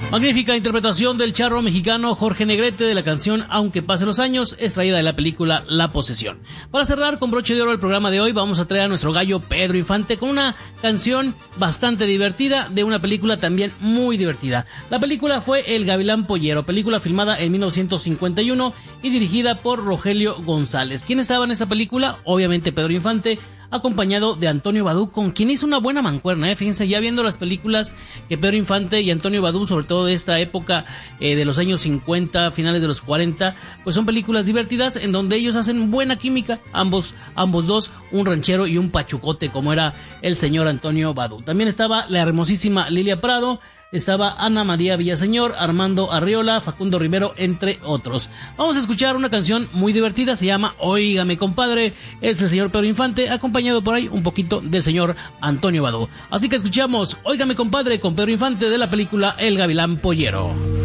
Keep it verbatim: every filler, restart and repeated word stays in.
Magnífica interpretación del charro mexicano Jorge Negrete de la canción Aunque pase los años, extraída de la película La Posesión. Para cerrar con broche de oro el programa de hoy, vamos a traer a nuestro gallo Pedro Infante con una canción bastante divertida de una película también muy divertida. La película fue El Gavilán Pollero, película filmada en mil novecientos cincuenta y uno y dirigida por Rogelio González. ¿Quién estaba en esa película? Obviamente Pedro Infante, acompañado de Antonio Badú, con quien hizo una buena mancuerna, ¿eh? Fíjense, ya viendo las películas que Pedro Infante y Antonio Badú, sobre todo de esta época eh, de los años cincuenta, finales de los cuarenta, pues son películas divertidas en donde ellos hacen buena química, ambos, ambos dos, un ranchero y un pachucote como era el señor Antonio Badú. También estaba la hermosísima Lilia Prado, estaba Ana María Villaseñor, Armando Arriola, Facundo Rivero, entre otros. Vamos a escuchar una canción muy divertida, se llama Óigame Compadre, es el señor Pedro Infante, acompañado por ahí un poquito del señor Antonio Badú. Así que escuchamos Óigame Compadre con Pedro Infante de la película El Gavilán Pollero.